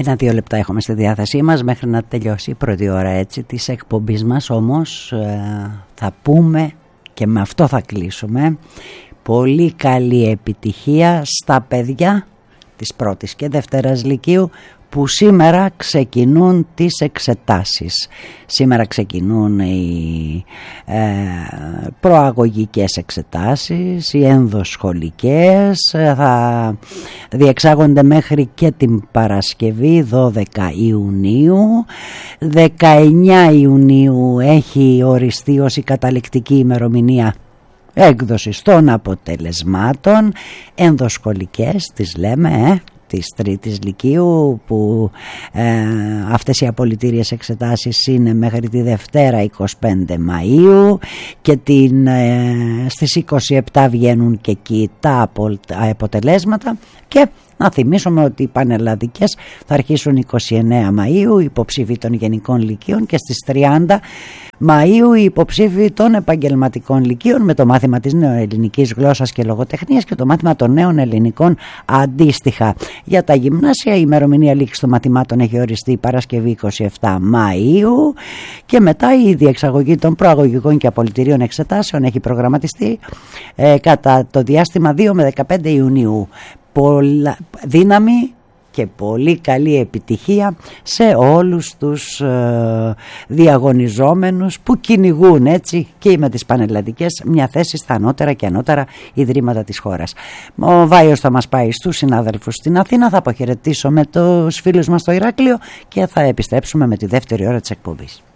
1-2 λεπτά έχουμε στη διάθεσή μας μέχρι να τελειώσει η πρώτη ώρα έτσι της εκπομπής μας. Όμως θα πούμε και με αυτό θα κλείσουμε, πολύ καλή επιτυχία στα παιδιά της πρώτης και δεύτερας λυκείου που σήμερα ξεκινούν τις εξετάσεις. Σήμερα ξεκινούν οι προαγωγικές εξετάσεις, οι ενδοσχολικές, θα διεξάγονται μέχρι και την Παρασκευή 12 Ιουνίου. 19 Ιουνίου έχει οριστεί ως η καταληκτική ημερομηνία έκδοσης των αποτελεσμάτων. Ενδοσχολικές τις λέμε, της τρίτης λυκείου, που αυτές οι απολυτήριες εξετάσεις είναι μέχρι τη Δευτέρα 25 Μαΐου και στις 27 βγαίνουν και εκεί τα αποτελέσματα. Και να θυμίσουμε ότι οι πανελλαδικές θα αρχίσουν 29 Μαΐου, υποψήφοι των γενικών λυκείων, και στις 30 Μαΐου οι υποψήφοι των επαγγελματικών λυκείων με το μάθημα της νεοελληνικής γλώσσας και λογοτεχνίας και το μάθημα των νέων ελληνικών αντίστοιχα. Για τα γυμνάσια η ημερομηνία λήξης των μαθημάτων έχει οριστεί Παρασκευή 27 Μαΐου και μετά η διεξαγωγή των προαγωγικών και απολυτηρίων εξετάσεων έχει προγραμματιστεί κατά το διάστημα 2 με 15 Ιουνίου. Πολλά δύναμη και πολύ καλή επιτυχία σε όλους τους διαγωνιζόμενους που κυνηγούν έτσι και με τις πανελλαδικές μια θέση στα ανώτερα και ανώτερα ιδρύματα της χώρας. Ο Βάιος θα μας πάει στους συνάδελφους στην Αθήνα, θα αποχαιρετήσω με τους φίλους μας στο Ηράκλειο και θα επιστρέψουμε με τη δεύτερη ώρα της εκπομπής.